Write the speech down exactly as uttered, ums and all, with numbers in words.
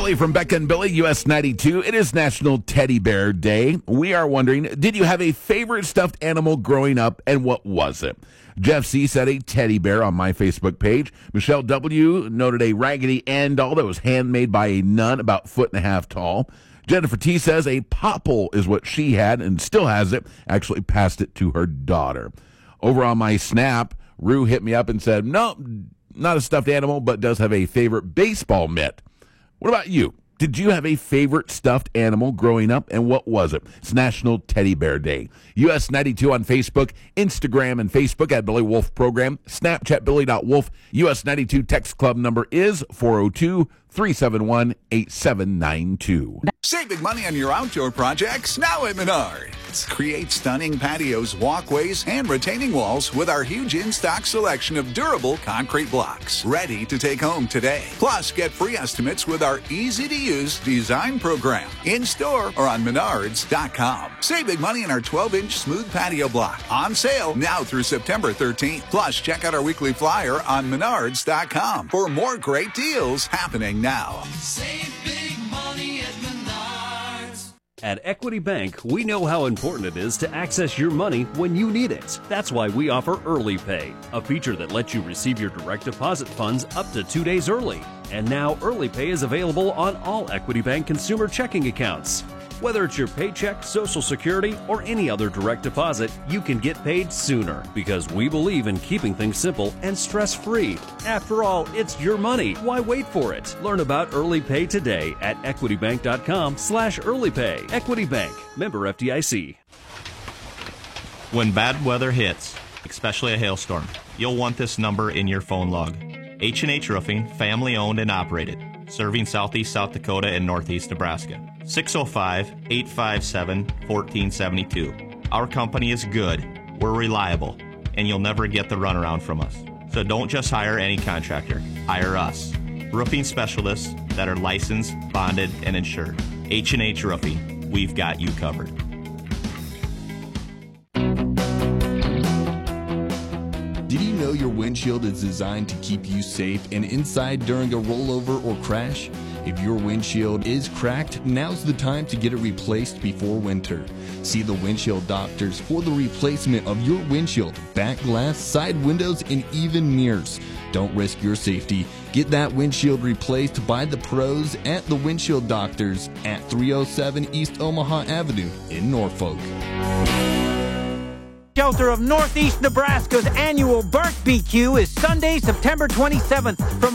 Billy from Becca and Billy, U S ninety-two. It is National Teddy Bear Day. We are wondering, did you have a favorite stuffed animal growing up, and what was it? Jeff C. said a teddy bear on my Facebook page. Michelle W. noted a Raggedy Ann doll that was handmade by a nun about a foot and a half tall. Jennifer T. says a popple is what she had and still has it. Actually passed it to her daughter. Over on my Snap, Rue hit me up and said, no, not a stuffed animal, but does have a favorite baseball mitt. What about you? Did you have a favorite stuffed animal growing up, and what was it? It's National Teddy Bear Day. U S ninety-two on Facebook, Instagram and Facebook at Billy Wolf Program, Snapchat Billy dot Wolf. U S ninety-two text club number is four oh two, three seven one, eight seven nine two. Save big money on your outdoor projects now at Menards. Create stunning patios, walkways, and retaining walls with our huge in-stock selection of durable concrete blocks. Ready to take home today. Plus, get free estimates with our easy-to-use design program. In-store or on menards dot com. Save big money on our twelve-inch smooth patio block. On sale now through September thirteenth. Plus, check out our weekly flyer on menards dot com for more great deals happening now. Save big money at Menards. At Equity Bank, we know how important it is to access your money when you need it. That's why we offer Early Pay, a feature that lets you receive your direct deposit funds up to two days early. And now Early Pay is available on all Equity Bank consumer checking accounts. Whether it's your paycheck, Social Security, or any other direct deposit, you can get paid sooner because we believe in keeping things simple and stress-free. After all, it's your money. Why wait for it? Learn about Early Pay today at equity bank dot com slash early pay. Equity Bank, member F D I C. When bad weather hits, especially a hailstorm, you'll want this number in your phone log. H and H Roofing, family owned and operated, serving southeast South Dakota and northeast Nebraska. six oh five, eight five seven, one four seven two. Our company is good, we're reliable, and you'll never get the runaround from us. So don't just hire any contractor, hire us. Roofing specialists that are licensed, bonded, and insured. H and H Roofing, we've got you covered. Did you know your windshield is designed to keep you safe and inside during a rollover or crash? If your windshield is cracked, now's the time to get it replaced before winter. See the windshield doctors for the replacement of your windshield, back glass, side windows, and even mirrors. Don't risk your safety. Get that windshield replaced by the pros at the Windshield Doctors at three oh seven East Omaha Avenue in Norfolk. Shelter of Northeast Nebraska's annual Birth B Q is Sunday, September twenty-seventh from